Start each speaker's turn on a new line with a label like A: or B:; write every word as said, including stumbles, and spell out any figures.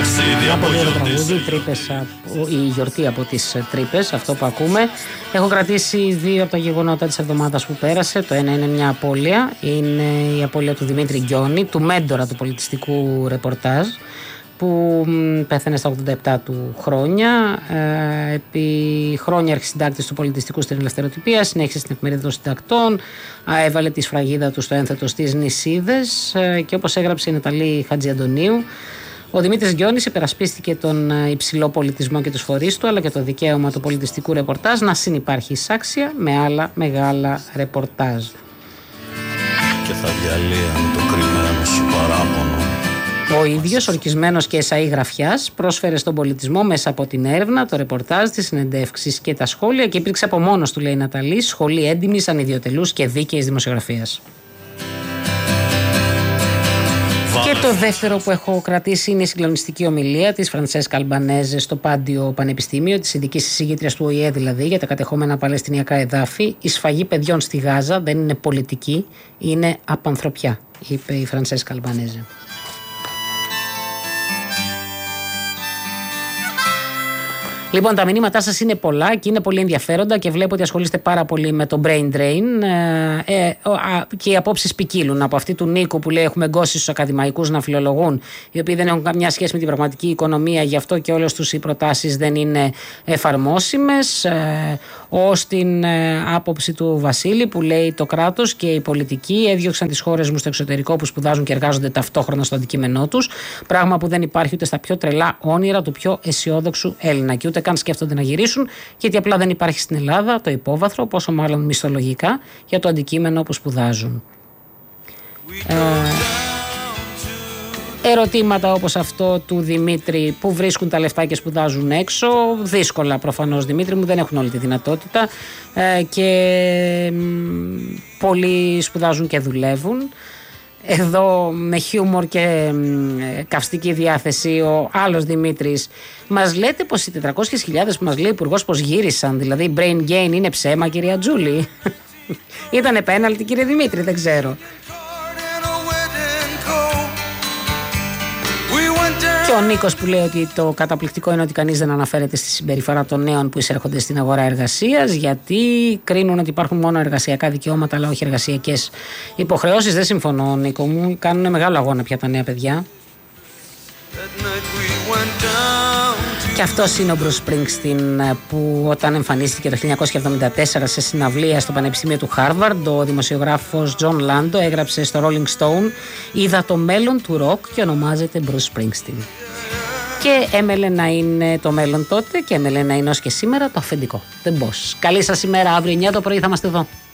A: Από δύο τραγούδι, τρύπες, η γιορτή από τις τρύπες, αυτό που ακούμε. Έχω κρατήσει δύο από τα γεγονότα της εβδομάδας που πέρασε. Το ένα είναι μια απώλεια, είναι η απώλεια του Δημήτρη Γκιόνη, του μέντορα του πολιτιστικού ρεπορτάζ, που πέθανε στα ογδόντα επτά του χρόνια. Ε, επί χρόνια αρχισυντάκτης του πολιτιστικού στην Ελευθεροτυπία, συνέχισε στην Εφημερίδα των Συντακτών, έβαλε τη σφραγίδα του στο ένθετο στις Νησίδες ε, και όπως έγραψε η Ναταλή Χατζιαντονίου, ο Δημήτρης Γκιόνης υπερασπίστηκε τον υψηλό πολιτισμό και τους φορείς του, αλλά και το δικαίωμα του πολιτιστικού ρεπορτάζ να συνυπάρχει εισάξια με άλλα μεγάλα ρεπορτάζ.
B: Και θα διαλύαν το κρυμμένο σου παράπονο.
A: Ο ίδιος, ορκισμένος και εσαΐ γραφιάς, πρόσφερε στον πολιτισμό μέσα από την έρευνα, το ρεπορτάζ, τις συνεντεύξεις και τα σχόλια και υπήρξε από μόνος του, λέει η Ναταλή, σχολή έντιμης, ανιδιοτελούς και δίκαιης δημοσιογραφίας. Και το δεύτερο που έχω κρατήσει είναι η συγκλονιστική ομιλία της Φραντσέσκα Αλμπανέζε στο Πάντιο Πανεπιστήμιο, της ειδικής εισηγήτριας του Ο Η Ε δηλαδή, για τα κατεχόμενα παλαιστινιακά εδάφη. Η σφαγή παιδιών στη Γάζα δεν είναι πολιτική, είναι απανθρωπιά, είπε η Φραντσέσκα Αλμπανέζε. Λοιπόν, τα μηνύματά σας είναι πολλά και είναι πολύ ενδιαφέροντα και βλέπω ότι ασχολείστε πάρα πολύ με το brain drain ε, ε, και οι απόψεις ποικίλουν. Από αυτή του Νίκου που λέει έχουμε γκώσει στους ακαδημαϊκούς να φιλολογούν, οι οποίοι δεν έχουν καμιά σχέση με την πραγματική οικονομία, γι' αυτό και όλες τους οι προτάσεις δεν είναι εφαρμόσιμες, ε, ως την ε, άποψη του Βασίλη που λέει το κράτος και οι πολιτικοί έδιωξαν τις χώρες μου στο εξωτερικό που σπουδάζουν και εργάζονται ταυτόχρονα στο αντικείμενό τους, πράγμα που δεν υπάρχει ούτε στα πιο τρελά όνειρα του πιο αισιόδοξου Έλληνα και ούτε καν σκέφτονται να γυρίσουν, γιατί απλά δεν υπάρχει στην Ελλάδα το υπόβαθρο, πόσο μάλλον μισθολογικά, για το αντικείμενο που σπουδάζουν. Ε, ερωτήματα όπως αυτό του Δημήτρη, που βρίσκουν τα λεφτά και σπουδάζουν έξω, δύσκολα προφανώς, Δημήτρη μου, δεν έχουν όλη τη δυνατότητα ε, και ε, πολλοί σπουδάζουν και δουλεύουν. Εδώ με χιούμορ και ε, καυστική διάθεση ο άλλος Δημήτρης, μας λέτε πως οι τετρακόσιες χιλιάδες που μας λέει ο Υπουργός πως γύρισαν, δηλαδή brain gain, είναι ψέμα, κυρία Τζούλη? Ήτανε πέναλτι, κύριε Δημήτρη, δεν ξέρω. Και ο Νίκος που λέει ότι το καταπληκτικό είναι ότι κανείς δεν αναφέρεται στη συμπεριφορά των νέων που εισέρχονται στην αγορά εργασίας, γιατί κρίνουν ότι υπάρχουν μόνο εργασιακά δικαιώματα αλλά όχι εργασιακές υποχρεώσεις. Δεν συμφωνώ, Νίκο μου, κάνουν μεγάλο αγώνα πια τα νέα παιδιά. Και αυτός είναι ο Bruce Springsteen που όταν εμφανίστηκε το χίλια εννιακόσια εβδομήντα τέσσερα σε συναυλία στο Πανεπιστήμιο του Χάρβαρντ, ο δημοσιογράφος John Lando έγραψε στο Rolling Stone «Είδα το μέλλον του ροκ και ονομάζεται Bruce Springsteen». Και έμελε να είναι το μέλλον τότε και έμελε να είναι ως και σήμερα το αφεντικό. The Boss. Καλή σας ημέρα, αύριο εννιά το πρωί θα είμαστε εδώ.